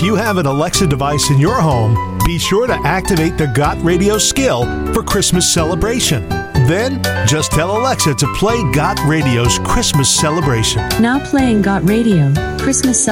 you have an Alexa device in your home, be sure to activate the Got Radio skill for Christmas celebration. Then, just tell Alexa to play Got Radio's Christmas celebration. Now playing Got Radio, Christmas celebration.